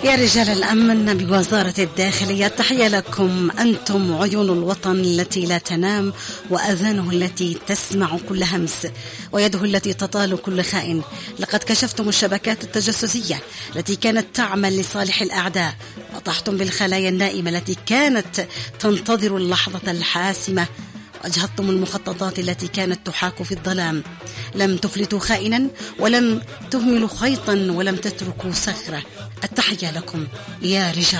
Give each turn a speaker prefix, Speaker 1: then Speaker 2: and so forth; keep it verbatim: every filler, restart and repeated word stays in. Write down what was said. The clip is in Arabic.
Speaker 1: يا رجال الأمن بوزارة الداخلية، تحية لكم. أنتم عيون الوطن التي لا تنام، وأذانه التي تسمع كل همس، ويده التي تطال كل خائن. لقد كشفتم الشبكات التجسسية التي كانت تعمل لصالح الأعداء، وطحتم بالخلايا النائمة التي كانت تنتظر اللحظة الحاسمة، وأجهضتم المخططات التي كانت تحاك في الظلام. لم تفلتوا خائنا، ولم تهملوا خيطا، ولم تتركوا صخرة. التحية لكم يا رجال